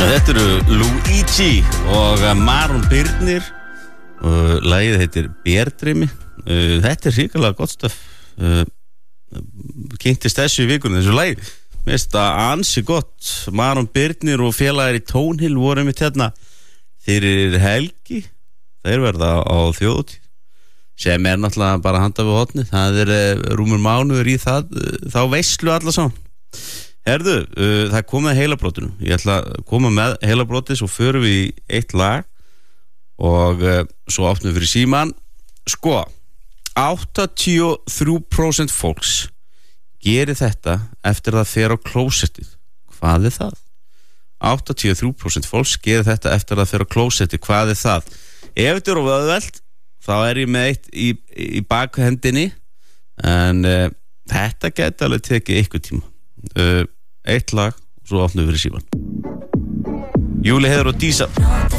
Þetta eru Luigi og Maron Birnir og lagið heitir Berdrimi. Þetta er hrikalega gott stöf. Kynntist þessu í vikunni, þessu lagi. Mér finnst það ansi gott. Maron Birnir og félagar í Tónhill voru mitt hérna fyrir helgi. Þeir verða á þjóðhátíð sem er náttúrulega bara handa við hotni. Það er rúmur mánuður í það, þá veislu alla saman. Herðu, það er komið að heilabrótinu. Ég ætla að koma með heilabrótið, svo förum við í eitt lag og svo opnum við fyrir síman. Sko, 83% fólks gerir þetta eftir það fer á klósettið. Hvað er það? 83% fólks gerir þetta eftir það fer á klósettið. Hvað er það? Ef þetta er auðvelt, þá er ég með eitt í bakhendinni, en þetta geti alveg tekið eitthvað tíma. Eitt lag, svo opnum við fyrir síman. Júli Heiður og Dísa.